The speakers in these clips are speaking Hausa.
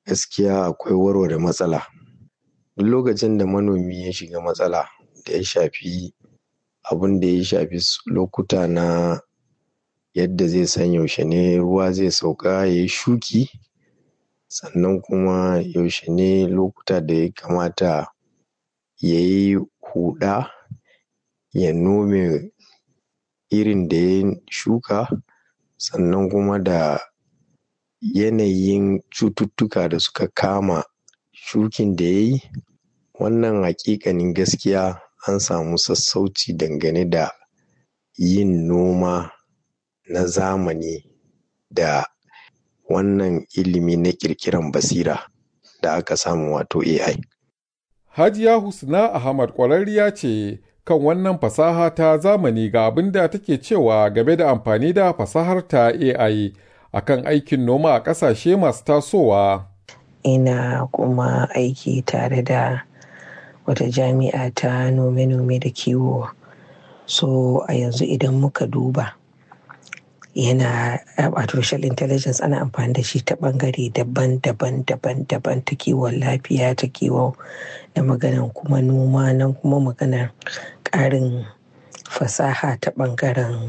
gaskiya akwai warware matsala. Duk lokacin da manomi ya shiga matsala da ya shafi abin da ya shafi lokuta na yadda zai san yaushe ne ruwa zai sauka ya yi shuki, sannan kuma yaushe ne lokuta da ya kamata ya yi huɗa, ya nome irin da ya shuka, sannan kuma da yanayin cututtuka da suka kama shukin da ya yi. Wannan haƙiƙanin gaskiya an samu sassauci dangane da yin noma na zamani da wannan ilimi na ƙirƙiran basira da aka samu, wato AI. Hajiya Husna Ahmad ƙwararriya ce kan wannan fasaha ta zamani, ga abin da take cewa game da amfani da fasahar ta AI akan aikin noma a ƙasashe masu tasowa. Ina kuma aiki tare da wata jami'a ta nome-nome da kiwo. So a yanzu idan muka duba, yana artificial intelligence ana amfani da shi ta ɓangare daban-daban ta kiwon lafiya, ta kiwon da maganan kuma noma, nan kuma maganar ƙarin fasaha ta ɓangaren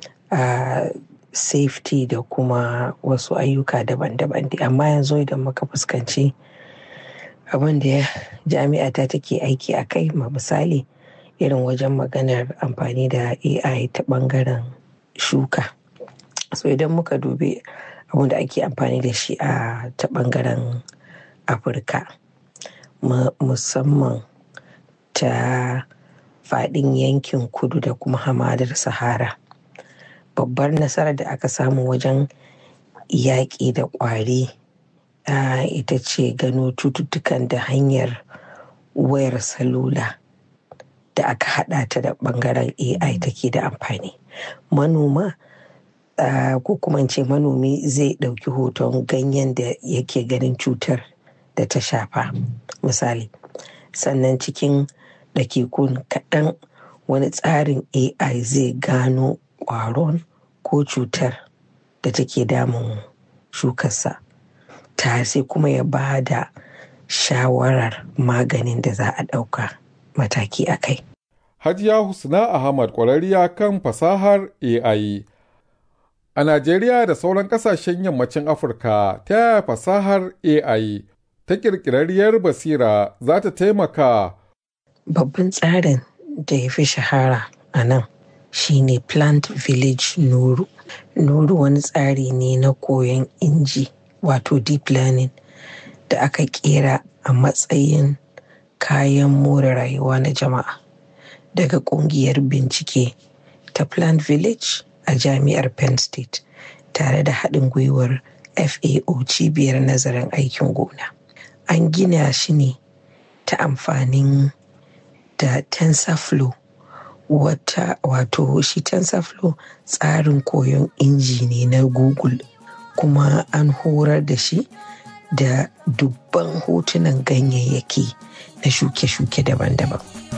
safety da kuma wasu ayyuka daban-daban. Amma yanzu idan muka fuskanci abin da jami'a ta take aiki a kai, misali irin wajen maganar amfani da AI ta ɓangaren shuka. So idan muka dubi abin da ake amfani da shi ta ɓangaren Afirka, musamman ta faɗin yankin kudu da kuma hamadar Sahara, babbar nasarar da aka samu wajen yaƙi da ƙwari ita ce gano cututtukan da hanyar wayar salula da aka haɗa ta da ɓangaren AI take da amfani. Manoma ko kuma ce manomi zai ɗauki hoton ganyen da yake ganin cutar da ta shafa misali, sannan cikin dakikun kaɗan wani tsarin AI zai gano ƙwaron ko cutar da take damun shukarsa, ta sai kuma ya ba da shawarar maganin da za a ɗauka mataki a kai. Hajiya Husna Ahmad ƙwararriya kan fasahar AI. A Najeriya da sauran ƙasashen yammacin Afirka, ta yaya fasahar AI ta ƙirƙirarriyar basira za ta taimaka? Babban tsarin da ya fi shahara a nan shi ne Plant Village Nuru. Nuru wani tsari ne na koyon inji, wato deep learning, da aka ƙera a matsayin kayan more rayuwa na jama'a daga ƙungiyar bincike ta Plant Village a Jami'ar Penn State tare da haɗin gwiwar FAO, cibiyar nazarin aikin gona. An gina shi ne ta amfanin da TensorFlow, wato shi TensorFlow tsarin koyon inji ne na Google, kuma an horar da shi da dubban hotunan ganyayyaki na shuke-shuke daban-daban.